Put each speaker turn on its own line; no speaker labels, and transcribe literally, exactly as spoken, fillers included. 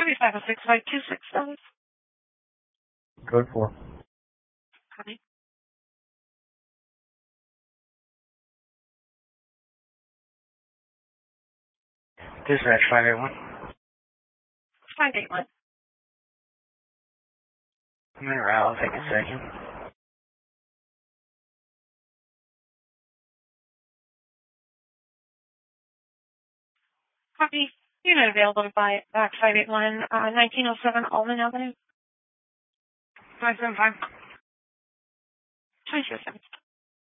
Copy five oh six five two six seven.
Code four.
Copy.
Dispatch five eight one.
five eight one.
I'm in route. I'll take a second.
Copy. Unit available by back five eight one, uh, nineteen oh seven Alden Avenue.
five seven five.
twenty-four seven.